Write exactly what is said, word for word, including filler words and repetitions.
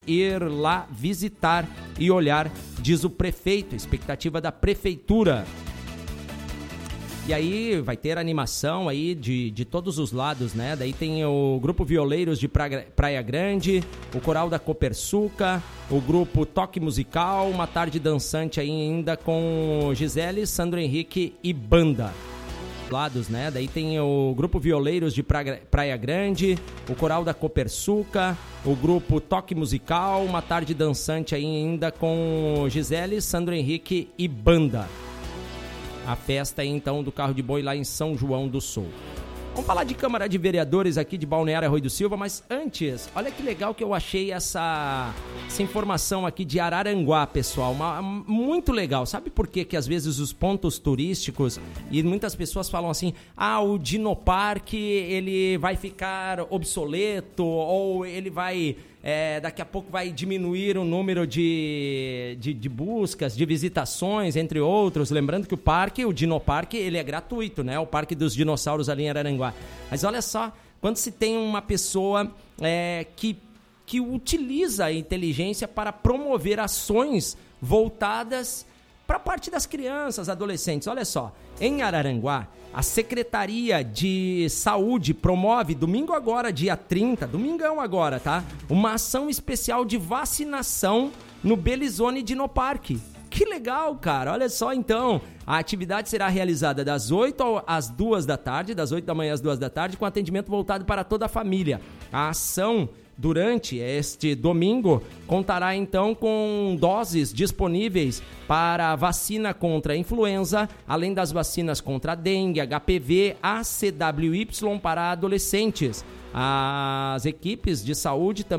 ir lá visitar e olhar, diz o prefeito, expectativa da prefeitura. E aí vai ter animação aí de, de todos os lados, né? Daí tem o Grupo Violeiros de Praia, Praia Grande, o Coral da Copersuca, o Grupo Toque Musical, uma tarde dançante ainda com Gisele, Sandro Henrique e banda. Lados, né? Daí tem o Grupo Violeiros de Praia, Praia Grande, o Coral da Copersuca, o Grupo Toque Musical, uma tarde dançante ainda com Gisele, Sandro Henrique e banda. A festa aí, então, do carro de boi lá em São João do Sul. Vamos falar de Câmara de Vereadores aqui de Balneário Arroio do Silva, mas antes, olha que legal que eu achei essa, essa informação aqui de Araranguá, pessoal. Uma, muito legal. Sabe por que que às vezes os pontos turísticos, e muitas pessoas falam assim, ah, o Dinoparque, ele vai ficar obsoleto, ou ele vai... É, daqui a pouco vai diminuir o número de, de, de buscas, de visitações, entre outros. Lembrando que o parque, o Dinoparque, ele é gratuito, né? O Parque dos Dinossauros ali em Araranguá. Mas olha só, quando se tem uma pessoa é, que, que utiliza a inteligência para promover ações voltadas para a parte das crianças, adolescentes. Olha só, em Araranguá, a Secretaria de Saúde promove, domingo agora, dia trinta, domingão agora, tá? Uma ação especial de vacinação no Belizone Dinoparque. Que legal, cara. Olha só, então, a atividade será realizada das oito às duas da tarde, das oito da manhã às duas da tarde, com atendimento voltado para toda a família. A ação durante este domingo contará então com doses disponíveis para vacina contra a influenza, além das vacinas contra a dengue, H P V, A C W Y para adolescentes. As equipes de saúde também